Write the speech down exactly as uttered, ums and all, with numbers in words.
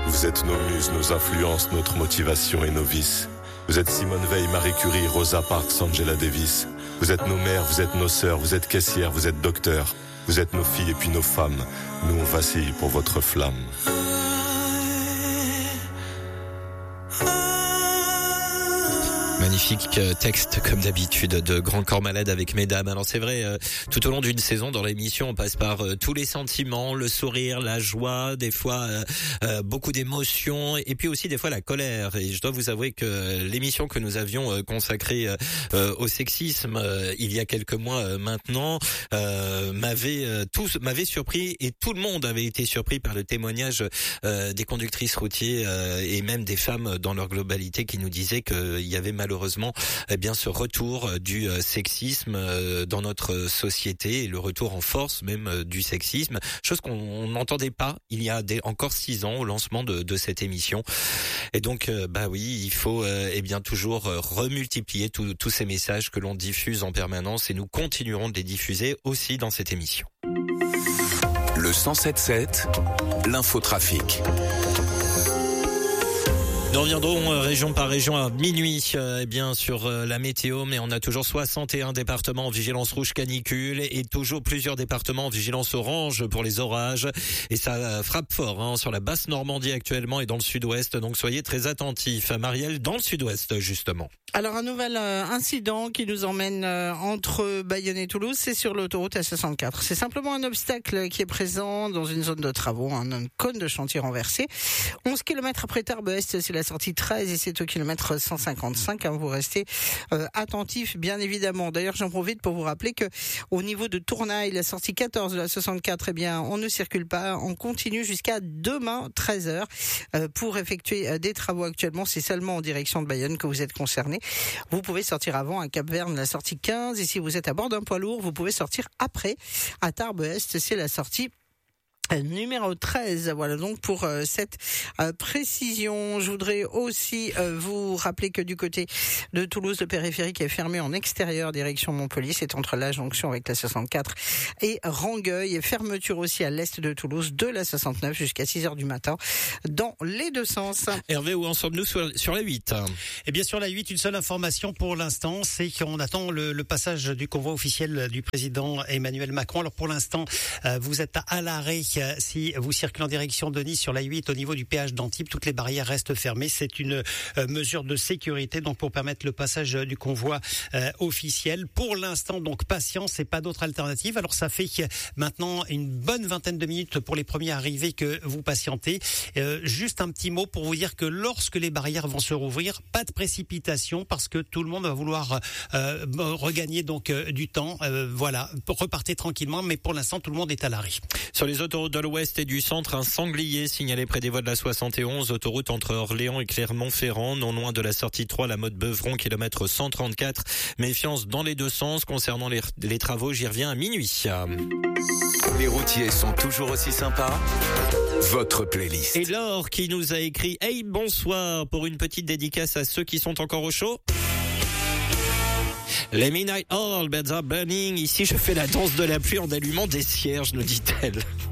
Vous êtes nos muses, nos influences, notre motivation et nos vices. Vous êtes Simone Veil, Marie Curie, Rosa Parks, Angela Davis. Vous êtes nos mères, vous êtes nos sœurs, vous êtes caissières, vous êtes docteurs. Vous êtes nos filles et puis nos femmes. Nous on vacille pour votre flamme. Magnifique texte, comme d'habitude, de Grand Corps Malade avec Mesdames. Alors c'est vrai, euh, tout au long d'une saison dans l'émission, on passe par euh, tous les sentiments, le sourire, la joie, des fois euh, euh, beaucoup d'émotions, et puis aussi des fois la colère. Et je dois vous avouer que l'émission que nous avions euh, consacrée euh, au sexisme euh, il y a quelques mois euh, maintenant euh, m'avait euh, tous m'avait surpris, et tout le monde avait été surpris par le témoignage euh, des conductrices routiers euh, et même des femmes dans leur globalité qui nous disaient qu'il y avait malheureusement eh bien ce retour du sexisme dans notre société, et le retour en force même du sexisme, chose qu'on n'entendait pas il y a des, encore six ans au lancement de, de cette émission. Et donc bah oui, il faut eh bien toujours remultiplier tous ces messages que l'on diffuse en permanence, et nous continuerons de les diffuser aussi dans cette émission. Le cent sept sept, l'infotrafic. Nous reviendrons euh, région par région à minuit euh, eh bien sur euh, la météo, mais on a toujours soixante et un départements en vigilance rouge canicule et toujours plusieurs départements en vigilance orange pour les orages, et ça euh, frappe fort hein, sur la basse Normandie actuellement et dans le sud-ouest, donc soyez très attentifs. Marielle, dans le sud-ouest justement. Alors un nouvel euh, incident qui nous emmène euh, entre Bayonne et Toulouse, c'est sur l'autoroute A soixante-quatre. C'est simplement un obstacle qui est présent dans une zone de travaux, hein, un cône de chantier renversé. onze kilomètres après Tarbes-Est, c'est la sortie treize et c'est au kilomètre cent cinquante-cinq. Hein, vous restez euh, attentifs, bien évidemment. D'ailleurs, j'en profite pour vous rappeler que au niveau de Tournaille, la sortie quatorze de la soixante-quatre, eh bien, on ne circule pas. On continue jusqu'à demain treize heures euh, pour effectuer euh, des travaux. Actuellement, c'est seulement en direction de Bayonne que vous êtes concernés. Vous pouvez sortir avant à Cap-Verne, la sortie quinze, et si vous êtes à bord d'un poids lourd, vous pouvez sortir après à Tarbes-Est, c'est la sortie numéro treize. Voilà donc pour euh, cette euh, précision. Je voudrais aussi euh, vous rappeler que du côté de Toulouse, le périphérique est fermé en extérieur direction Montpellier. C'est entre la jonction avec la soixante-quatre et Rangueil. Et fermeture aussi à l'est de Toulouse de la soixante-neuf jusqu'à six heures du matin dans les deux sens. Hervé, où en sommes-nous sur, sur la huit? Eh bien sur la huit, une seule information pour l'instant, c'est qu'on attend le, le passage du convoi officiel du président Emmanuel Macron. Alors pour l'instant, euh, vous êtes à l'arrêt. Si vous circulez en direction de Nice sur la huit au niveau du péage d'Antibes, toutes les barrières restent fermées. C'est une euh, mesure de sécurité donc pour permettre le passage euh, du convoi euh, officiel. Pour l'instant, donc patience et pas d'autre alternative. Alors ça fait maintenant une bonne vingtaine de minutes pour les premiers arrivés que vous patientez. Euh, juste un petit mot pour vous dire que lorsque les barrières vont se rouvrir, pas de précipitation parce que tout le monde va vouloir euh, regagner donc euh, du temps. Euh, voilà, repartez tranquillement, mais pour l'instant tout le monde est à l'arrêt. Sur les autoroutes de l'ouest et du centre, un sanglier signalé près des voies de la soixante et onze, autoroute entre Orléans et Clermont-Ferrand, non loin de la sortie trois, la Motte-Beuvron, kilomètre cent trente-quatre. Méfiance dans les deux sens concernant les, les travaux, j'y reviens à minuit. Les routiers sont toujours aussi sympas. Votre playlist. Et Laure qui nous a écrit « Hey, bonsoir » pour une petite dédicace à ceux qui sont encore au chaud. Les midnight oil, beds are burning. Ici, je fais la danse de la pluie en allumant des cierges, nous dit-elle.